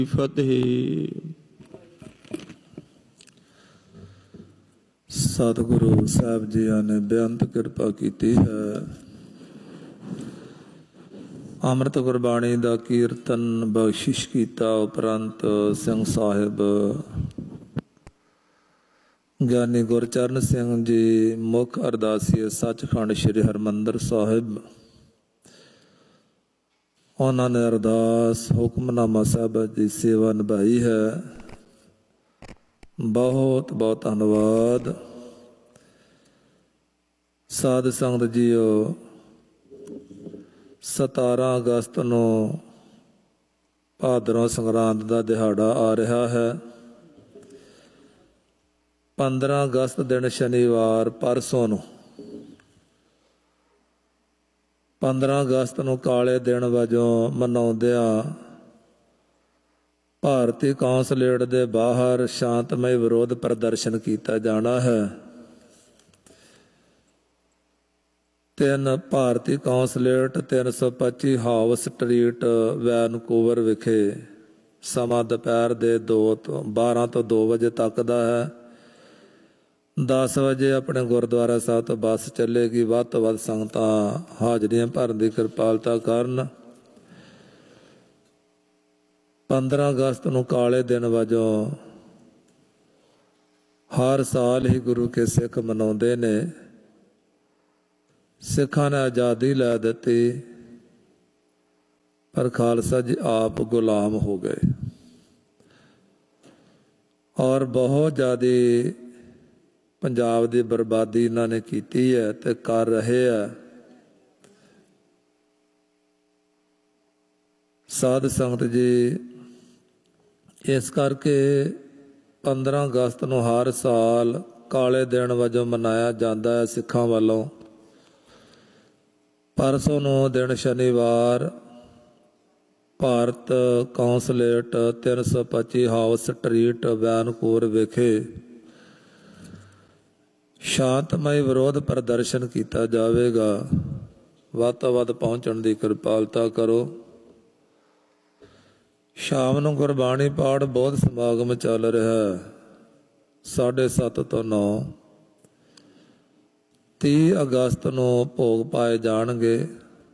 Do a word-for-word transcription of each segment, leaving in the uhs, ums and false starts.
ਫਤਿਹ। ਸਤਿਗੁਰੂ ਸਾਹਿਬ ਜੀਆਂ ਨੇ ਬੇਅੰਤ ਕਿਰਪਾ ਕੀਤੀ ਹੈ। ਅੰਮ੍ਰਿਤ ਗੁਰਬਾਣੀ ਦਾ ਕੀਰਤਨ ਬਖਸ਼ਿਸ਼ ਕੀਤਾ ਉਪਰੰਤ ਸਿੰਘ ਸਾਹਿਬ ਗਿਆਨੀ ਗੁਰਚਰਨ ਸਿੰਘ ਜੀ ਮੁੱਖ ਅਰਦਾਸੀਏ ਸੱਚਖੰਡ ਸ੍ਰੀ ਹਰਿਮੰਦਰ ਸਾਹਿਬ, ਉਹਨਾਂ ਨੇ ਅਰਦਾਸ ਹੁਕਮਨਾਮਾ ਸਾਹਿਬ ਦੀ ਸੇਵਾ ਨਿਭਾਈ ਹੈ। ਬਹੁਤ ਬਹੁਤ ਧੰਨਵਾਦ। ਸਾਧ ਸੰਗਤ ਜੀਓ, ਸਤਾਰਾਂ ਅਗਸਤ ਨੂੰ ਭਾਦਰੋਂ ਸੰਗਰਾਂਦ ਦਾ ਦਿਹਾੜਾ ਆ ਰਿਹਾ ਹੈ। ਪੰਦਰਾਂ ਅਗਸਤ ਦਿਨ ਸ਼ਨੀਵਾਰ ਪਰਸੋਂ ਨੂੰ ਪੰਦਰਾਂ ਅਗਸਤ ਨੂੰ ਕਾਲੇ ਦਿਨ ਵਜੋਂ ਮਨਾਉਂਦਿਆਂ ਭਾਰਤੀ ਕੌਂਸਲੇਟ ਦੇ ਬਾਹਰ ਸ਼ਾਂਤਮਈ ਵਿਰੋਧ ਪ੍ਰਦਰਸ਼ਨ ਕੀਤਾ ਜਾਣਾ ਹੈ। ਤਿੰਨ ਭਾਰਤੀ ਕੌਂਸਲੇਟ ਤਿੰਨ ਸੌ ਪੱਚੀ ਹਾਊਸ ਸਟਰੀਟ ਵੈਨਕੂਵਰ ਵਿਖੇ ਸਮਾਂ ਦੁਪਹਿਰ ਦੇ ਦੋ ਤੋਂ ਬਾਰਾਂ ਤੋਂ ਦੋ ਵਜੇ ਤੱਕ ਦਾ ਹੈ। ਦਸ ਵਜੇ ਆਪਣੇ ਗੁਰਦੁਆਰਾ ਸਾਹਿਬ ਤੋਂ ਬੱਸ ਚੱਲੇਗੀ। ਵੱਧ ਤੋਂ ਵੱਧ ਸੰਗਤਾਂ ਹਾਜ਼ਰੀਆਂ ਭਰਨ ਦੀ ਕਿਰਪਾਲਤਾ ਕਰਨ। ਪੰਦਰਾਂ ਅਗਸਤ ਨੂੰ ਕਾਲੇ ਦਿਨ ਵਜੋਂ ਹਰ ਸਾਲ ਹੀ ਗੁਰੂ ਕੇ ਸਿੱਖ ਮਨਾਉਂਦੇ ਨੇ। ਸਿੱਖਾਂ ਨੇ ਆਜ਼ਾਦੀ ਲੈ ਦਿੱਤੀ, ਪਰ ਖਾਲਸਾ ਜੀ ਆਪ ਗੁਲਾਮ ਹੋ ਗਏ ਔਰ ਬਹੁਤ ਜ਼ਿਆਦਾ ਪੰਜਾਬ ਦੀ ਬਰਬਾਦੀ ਇਹਨਾਂ ਨੇ ਕੀਤੀ ਹੈ ਤੇ ਕਰ ਰਹੇ ਆ। ਸਾਧ ਸੰਗਤ ਜੀ, ਇਸ ਕਰਕੇ ਪੰਦਰਾਂ ਅਗਸਤ ਨੂੰ ਹਰ ਸਾਲ ਕਾਲੇ ਦਿਨ ਵਜੋਂ ਮਨਾਇਆ ਜਾਂਦਾ ਹੈ ਸਿੱਖਾਂ ਵੱਲੋਂ। ਪਰਸੋਂ ਨੂੰ ਦਿਨ ਸ਼ਨੀਵਾਰ ਭਾਰਤ ਕੌਂਸਲੇਟ ਤਿੰਨ ਸੌ ਪੱਚੀ ਹਾਊਸ ਸਟਰੀਟ ਵੈਨਕੂਵਰ ਵਿਖੇ ਸ਼ਾਂਤਮਈ ਵਿਰੋਧ ਪ੍ਰਦਰਸ਼ਨ ਕੀਤਾ ਜਾਵੇਗਾ। ਵੱਧ ਤੋਂ ਵੱਧ ਪਹੁੰਚਣ ਦੀ ਕਿਰਪਾਲਤਾ ਕਰੋ। ਸ਼ਾਮ ਨੂੰ ਗੁਰਬਾਣੀ ਪਾਠ ਬਹੁਤ ਸਮਾਗਮ ਚੱਲ ਰਿਹਾ, ਸਾਢੇ ਸੱਤ ਤੋਂ ਨੌ। ਤੀਹ ਅਗਸਤ ਨੂੰ ਭੋਗ ਪਾਏ ਜਾਣਗੇ।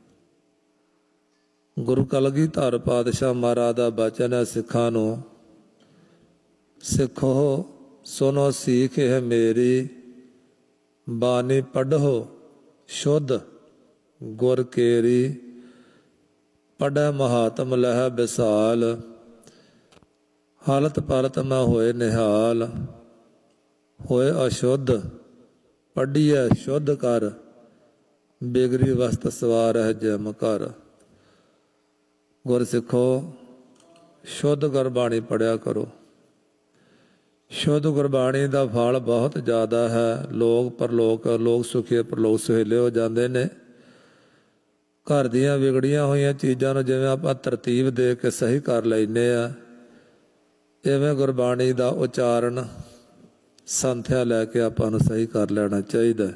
ਗੁਰੂ ਕਲਗੀਧਰ ਪਾਤਸ਼ਾਹ ਮਹਾਰਾਜ ਦਾ ਬਚਨ ਹੈ ਸਿੱਖਾਂ ਨੂੰ, ਸਿੱਖੋ ਸੁਣੋ ਸੀਖ ਹੈ ਮੇਰੀ, ਬਾਣੀ ਪੜ੍ਹੋ ਸ਼ੁੱਧ ਗੁਰ ਕੇਰੀ, ਪੜ੍ਹੈ ਮਹਾਤਮ ਲਹਿ ਵਿਸਾਲ, ਹਾਲਤ ਪਲਤ ਮੈਂ ਹੋਏ ਨਿਹਾਲ, ਹੋਏ ਅਸ਼ੁੱਧ ਪੜ੍ਹੀਐ ਸ਼ੁੱਧ ਕਰ, ਬਿਗੜੀ ਵਸਤ ਸਵਾਰ ਹੈ ਜਮ ਕਰ। ਗੁਰ ਸਿੱਖੋ, ਸ਼ੁੱਧ ਗੁਰਬਾਣੀ ਪੜ੍ਹਿਆ ਕਰੋ। ਸ਼ੁੱਧ ਗੁਰਬਾਣੀ ਦਾ ਫਲ ਬਹੁਤ ਜ਼ਿਆਦਾ ਹੈ। ਲੋਕ ਪਰਲੋਕ ਲੋਕ ਸੁਖੀ ਪਰਲੋਕ ਸੁਹੇਲੇ ਹੋ ਜਾਂਦੇ ਨੇ। ਘਰ ਦੀਆਂ ਵਿਗੜੀਆਂ ਹੋਈਆਂ ਚੀਜ਼ਾਂ ਨੂੰ ਜਿਵੇਂ ਆਪਾਂ ਤਰਤੀਬ ਦੇ ਕੇ ਸਹੀ ਕਰ ਲੈਂਦੇ ਹਾਂ, ਇਵੇਂ ਗੁਰਬਾਣੀ ਦਾ ਉਚਾਰਨ ਸੰਥਿਆ ਲੈ ਕੇ ਆਪਾਂ ਨੂੰ ਸਹੀ ਕਰ ਲੈਣਾ ਚਾਹੀਦਾ।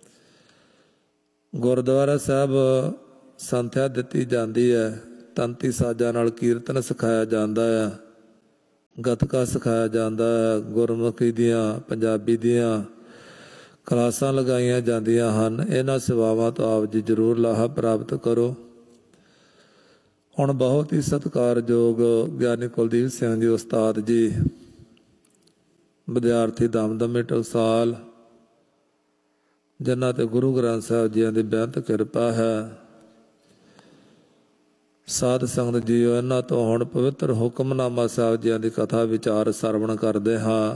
ਗੁਰਦੁਆਰਾ ਸਾਹਿਬ ਸੰਥਿਆ ਦਿੱਤੀ ਜਾਂਦੀ ਹੈ, ਤੰਤੀ ਸਾਜ਼ਾਂ ਨਾਲ ਕੀਰਤਨ ਸਿਖਾਇਆ ਜਾਂਦਾ ਹੈ, ਗੱਤਕਾ ਸਿਖਾਇਆ ਜਾਂਦਾ ਹੈ, ਗੁਰਮੁਖੀ ਦੀਆਂ ਪੰਜਾਬੀ ਦੀਆਂ ਕਲਾਸਾਂ ਲਗਾਈਆਂ ਜਾਂਦੀਆਂ ਹਨ। ਇਹਨਾਂ ਸੇਵਾਵਾਂ ਤੋਂ ਆਪ ਜੀ ਜ਼ਰੂਰ ਲਾਹਾ ਪ੍ਰਾਪਤ ਕਰੋ। ਹੁਣ ਬਹੁਤ ਹੀ ਸਤਿਕਾਰਯੋਗ ਗਿਆਨੀ ਕੁਲਦੀਪ ਸਿੰਘ ਜੀ ਉਸਤਾਦ ਜੀ, ਵਿਦਿਆਰਥੀ ਦਮਦਮੇ ਟਕਸਾਲ, ਜਿਨ੍ਹਾਂ ਤੇ ਗੁਰੂ ਗ੍ਰੰਥ ਸਾਹਿਬ ਜੀਆਂ ਦੀ ਬੇਅੰਤ ਕਿਰਪਾ ਹੈ। ਸਾਧ ਸੰਗਤ ਜੀਓ, ਇਹਨਾਂ ਤੋਂ ਹੁਣ ਪਵਿੱਤਰ ਹੁਕਮਨਾਮਾ ਸਾਹਿਬ ਜੀਆਂ ਦੀ ਕਥਾ ਵਿਚਾਰ ਸਰਵਣ ਕਰਦੇ ਹਾਂ।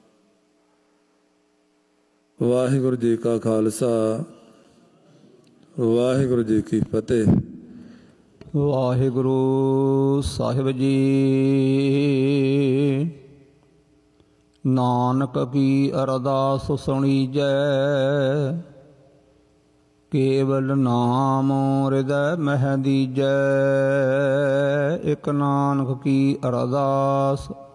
ਵਾਹਿਗੁਰੂ ਜੀ ਕਾ ਖਾਲਸਾ, ਵਾਹਿਗੁਰੂ ਜੀ ਕੀ ਫਤਿਹ। ਵਾਹਿਗੁਰੂ ਸਾਹਿਬ ਜੀ। ਨਾਨਕ ਕੀ ਅਰਦਾਸ ਸੁਣੀਜੈ, ਕੇਵਲ ਨਾਮ ਹਿਰਦੈ ਮਹਿ ਦੀਜੈ। ਇਕ ਨਾਨਕ ਕੀ ਅਰਦਾਸ